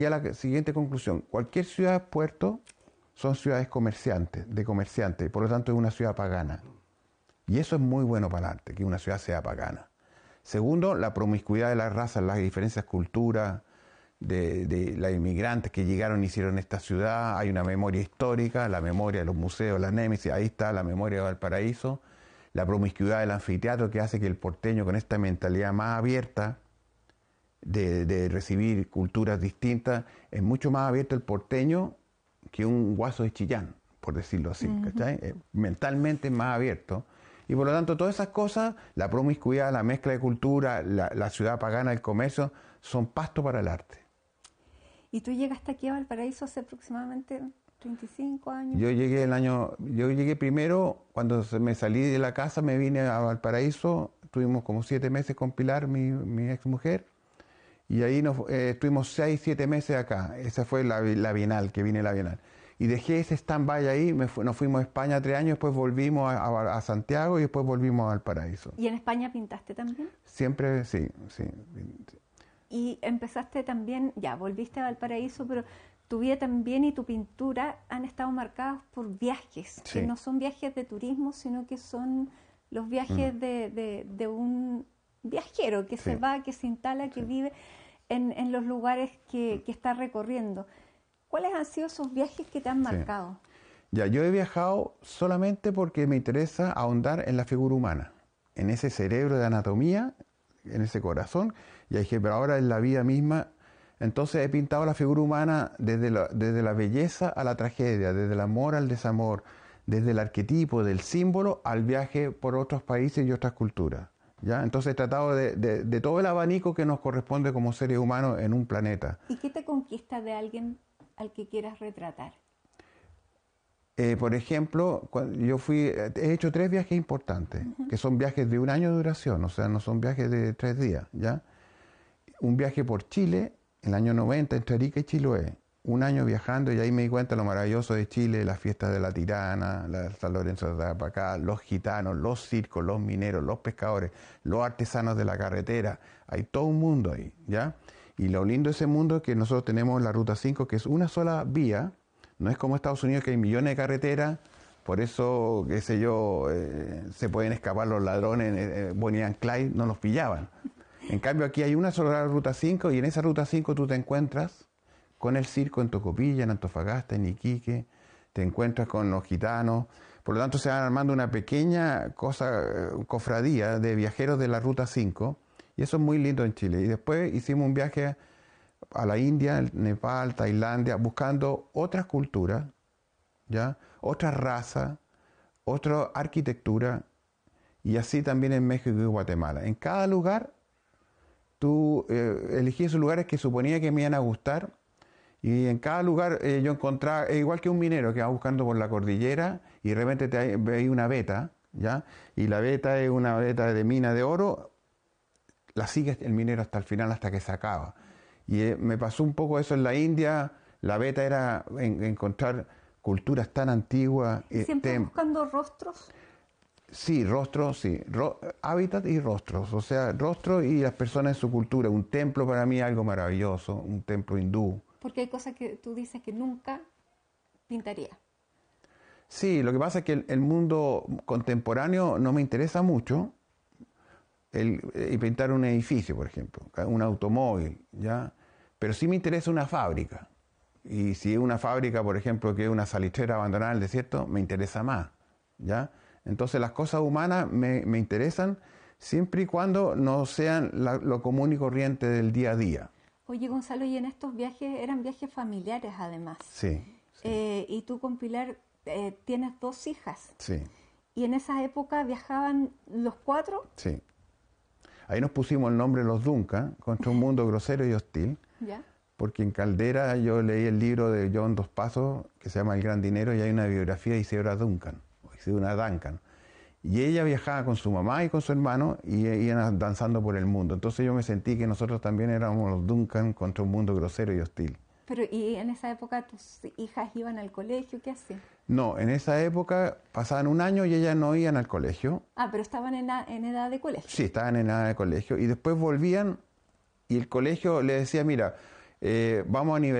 Y a la siguiente conclusión, cualquier ciudad-puerto son ciudades de comerciantes, y por lo tanto es una ciudad pagana. Y eso es muy bueno para el arte, que una ciudad sea pagana. Segundo, la promiscuidad de las razas, las diferentes culturas de los inmigrantes que llegaron y hicieron esta ciudad. Hay una memoria histórica, la memoria de los museos, la Némesis, ahí está la memoria de Valparaíso. La promiscuidad del anfiteatro que hace que el porteño, con esta mentalidad más abierta de recibir culturas distintas, es mucho más abierto el porteño que un guaso de Chillán, por decirlo así, ¿cachai? Mentalmente es más abierto. Y por lo tanto, todas esas cosas, la promiscuidad, la mezcla de cultura, la ciudad pagana, el comercio, son pasto para el arte. ¿Y tú llegaste aquí a Valparaíso hace aproximadamente 35 años? Yo llegué primero, cuando me salí de la casa, me vine a Valparaíso, estuvimos como 7 meses con Pilar, mi ex mujer, y ahí estuvimos 6, 7 meses acá. Esa fue la Bienal, que vine la Bienal. Y dejé ese stand-by ahí, nos fuimos a España 3 años, después volvimos a Santiago y después volvimos a Valparaíso. ¿Y en España pintaste también? Siempre, sí. Y empezaste también, ya, volviste a Valparaíso, pero tu vida también y tu pintura han estado marcadas por viajes, sí, que no son viajes de turismo, sino que son los viajes de un viajero que se va, que se instala, que vive en los lugares que está recorriendo. ¿Cuáles han sido esos viajes que te han marcado? Ya, yo he viajado solamente porque me interesa ahondar en la figura humana, en ese cerebro de anatomía, en ese corazón, y dije, pero ahora en la vida misma. Entonces he pintado la figura humana desde la belleza a la tragedia, desde el amor al desamor, desde el arquetipo, del símbolo, al viaje por otros países y otras culturas. ¿Ya? Entonces he tratado de todo el abanico que nos corresponde como seres humanos en un planeta. ¿Y qué te conquista de alguien al que quieras retratar? Por ejemplo, he hecho 3 viajes importantes, que son viajes de 1 año de duración, o sea, no son viajes de 3 días, ¿ya? Un viaje por Chile, en el año 90, entre Arica y Chiloé. 1 año viajando, y ahí me di cuenta lo maravilloso de Chile, las fiestas de la Tirana, la San Lorenzo de Apacá, los gitanos, los circos, los mineros, los pescadores, los artesanos de la carretera. Hay todo un mundo ahí, ¿ya? Y lo lindo de ese mundo es que nosotros tenemos la Ruta 5, que es una sola vía. No es como Estados Unidos, que hay millones de carreteras, por eso, qué sé yo, se pueden escapar los ladrones, Bonnie and Clyde no los pillaban. En cambio aquí hay una sola Ruta 5, y en esa Ruta 5 tú te encuentras con el circo en Tocopilla, en Antofagasta, en Iquique, te encuentras con los gitanos. Por lo tanto se van armando una pequeña cofradía de viajeros de la Ruta 5, y eso es muy lindo en Chile. Y después hicimos un viaje a la India, Nepal, Tailandia, buscando otras culturas, ¿ya? Otras razas, otra arquitectura, y así también en México y Guatemala. En cada lugar tú elegí esos lugares que suponía que me iban a gustar, y en cada lugar yo encontraba, igual que un minero que va buscando por la cordillera y de repente veis una veta, ¿ya? Y la veta es una veta de mina de oro, la sigue el minero hasta el final, hasta que se acaba. Y me pasó un poco eso en la India. La beta era encontrar culturas tan antiguas. ¿Siempre buscando rostros? Sí, rostros, sí. Hábitat y rostros. O sea, rostros y las personas en su cultura. Un templo para mí es algo maravilloso, un templo hindú. Porque hay cosas que tú dices que nunca pintaría. Sí, lo que pasa es que el mundo contemporáneo no me interesa mucho. Y pintar un edificio, por ejemplo, un automóvil, ¿ya? Pero sí me interesa una fábrica. Y si es una fábrica, por ejemplo, que es una salitrera abandonada en el desierto, me interesa más, ¿ya? Entonces las cosas humanas me interesan siempre y cuando no sean lo común y corriente del día a día. Oye, Gonzalo, y en estos viajes eran viajes familiares además. Sí. Y tú con Pilar tienes 2 hijas. Sí. ¿Y en esa época viajaban los 4? Sí. Ahí nos pusimos el nombre Los Duncan, contra un mundo grosero y hostil. ¿Ya? Porque en Caldera yo leí el libro de John Dos Passos, que se llama El Gran Dinero, y hay una biografía de Isidora Duncan, y ella viajaba con su mamá y con su hermano y iban danzando por el mundo. Entonces yo me sentí que nosotros también éramos los Duncan contra un mundo grosero y hostil. Pero ¿y en esa época tus hijas iban al colegio? ¿Qué hacían? No, en esa época pasaban 1 año y ellas no iban al colegio. Ah, pero estaban en edad de colegio. Sí, estaban en edad de colegio, y después volvían, y el colegio le decía, mira, vamos a nivelar